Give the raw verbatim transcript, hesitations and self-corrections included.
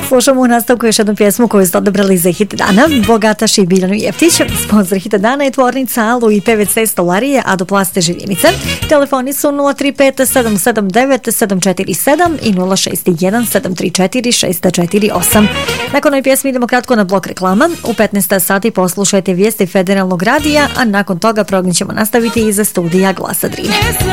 Slušamo u nastavku još jednu pjesmu koju ste odabrali za hit dana. Bogataš i Biljanu Jeftić. Sponsor hita dana je tvornica Alu i P V C stolarije Adoplaste Živinice. Telefoni su nula tri pet sedam sedam devet sedam četiri sedam i nula šest jedan sedam tri četiri šest četiri osam. Nakon ovoj pjesmi idemo kratko na blok reklama. U petnaest sati poslušajte vijesti Federalnog radija, a nakon toga program ćemo nastaviti iza studija Glasa Drine.